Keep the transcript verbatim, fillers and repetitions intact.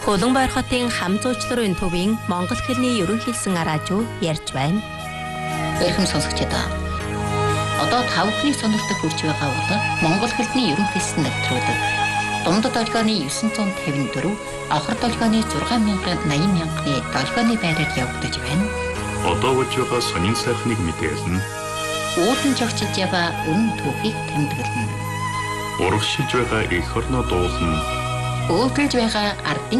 Хөлбөмбөр хотын хам зуучларын төвийн монгол хэлний ерөнхийлсэн радио ярьж байна. Эрхэм сонсогчдоо. Одоо тавхны сонирхолтой хүрч байгаа бол монгол хэлний ерөнхийлсэн нэвтрүүлэг. Дундад долгионы дев'ять п'ятдесят четыре, авхар долгионы шесть мянган восемьдесят мянганы долгионы байраар явагдаж байна. Одоо болж байгаа сонин сайхныг мэдээлнэ. Уулын жогчилж яваа өмнө түүхийг тэмдэглэнэ. Урагшилж байгаа эх орноо дуулна. Өөдөлж байгаа ардын